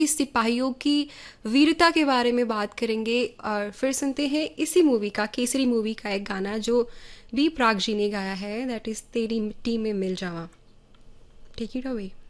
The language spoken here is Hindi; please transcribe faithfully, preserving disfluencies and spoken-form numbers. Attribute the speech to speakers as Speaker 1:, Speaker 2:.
Speaker 1: इस सिपाहियों की वीरता के बारे में बात करेंगे और फिर सुनते हैं इसी मूवी का, केसरी मूवी का एक गाना जो बी प्राक जी ने गाया है, दैट इज़ तेरी मिट्टी में मिल जावा। Take it away.